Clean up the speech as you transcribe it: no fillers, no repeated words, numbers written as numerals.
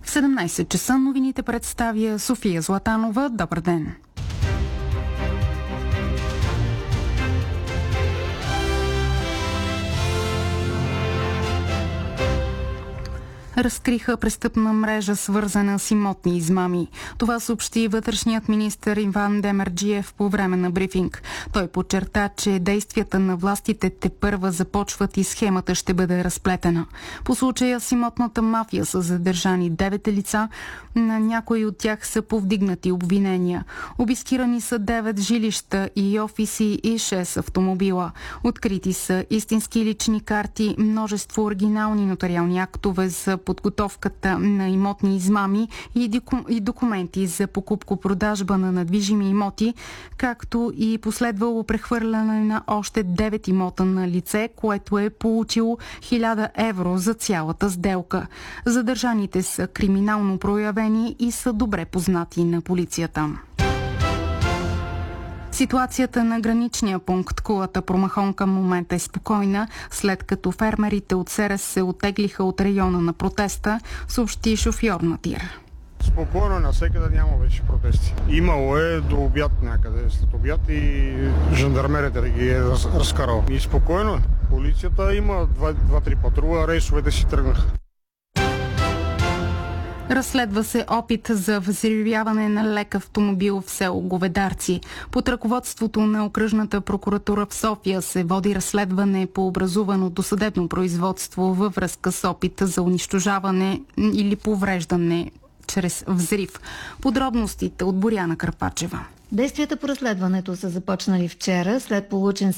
17 часа новините представя София Златанова. Добър ден! Разкриха престъпна мрежа, свързана с имотни измами. Това съобщи вътрешният министър Иван Демерджиев по време на брифинг. Той подчерта, че действията на властите тепърва започват и схемата ще бъде разплетена. По случая с имотната мафия са задържани 9 лица, на някои от тях са повдигнати обвинения. Обискирани са 9 жилища и офиси и 6 автомобила. Открити са истински лични карти, множество оригинални нотариални актове за подготовката на имотни измами и документи за покупко-продажба на недвижими имоти, както и последвало прехвърляне на още 9 имота на лице, което е получило 1000 евро за цялата сделка. Задържаните са криминално проявени и са добре познати на полицията. Ситуацията на граничния пункт Кулата Промахон към момента е спокойна, след като фермерите от СРС се оттеглиха от района на протеста, съобщи шофьор на ТИР. Спокойно, навсекъде няма вече протести. Имало е до обяд някъде, след обяд и жандармерията да ги е разкарал. И спокойно, полицията има 2-3 патрула, рейсовете си тръгнаха. Разследва се опит за взривяване на лек автомобил в село Говедарци. Под ръководството на окръжната прокуратура в София се води разследване по образувано досъдебно производство във връзка с опит за унищожаване или повреждане чрез взрив. Подробностите от Боряна Карпачева. Действията по разследването са започнали вчера след получен